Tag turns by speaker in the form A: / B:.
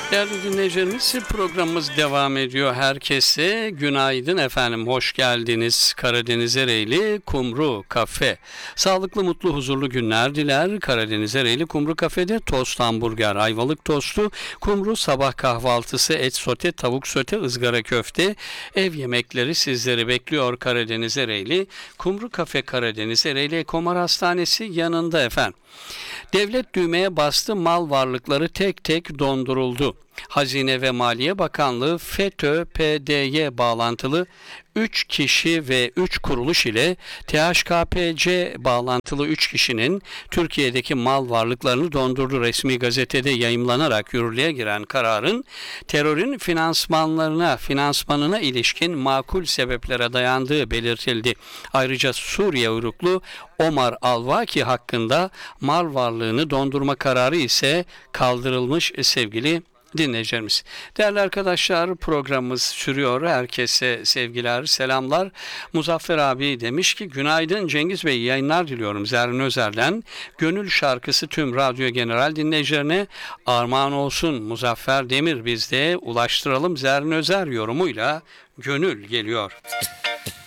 A: Değerli dinleyicilerimiz, programımız devam ediyor. Herkese günaydın efendim. Hoş geldiniz. Karadeniz Ereğli Kumru Kafe. Sağlıklı, mutlu, huzurlu günler diler. Karadeniz Ereğli Kumru Kafe'de tost, hamburger, ayvalık tostu, kumru, sabah kahvaltısı, et sote, tavuk sote, ızgara köfte, ev yemekleri sizleri bekliyor. Karadeniz Ereğli Kumru Kafe, Karadeniz Ereğli Komar Hastanesi yanında efendim. Devlet düğmeye bastı, mal varlıkları tek tek donduruldu. Hazine ve Maliye Bakanlığı FETÖ-PDY bağlantılı 3 kişi ve 3 kuruluş ile THKPC bağlantılı 3 kişinin Türkiye'deki mal varlıklarını dondurdu. Resmi gazetede yayımlanarak yürürlüğe giren kararın terörün finansmanına ilişkin makul sebeplere dayandığı belirtildi. Ayrıca Suriye uyruklu Omar Alvaki hakkında mal varlığını dondurma kararı ise kaldırılmış sevgili dinleyicilerimiz. Değerli arkadaşlar, programımız sürüyor. Herkese sevgiler, selamlar. Muzaffer abi demiş ki günaydın Cengiz Bey, yayınlar diliyorum. Zerrin Özer'den Gönül şarkısı tüm Radyo General dinleyicilerine armağan olsun. Muzaffer Demir, biz de ulaştıralım. Zerrin Özer yorumuyla Gönül geliyor.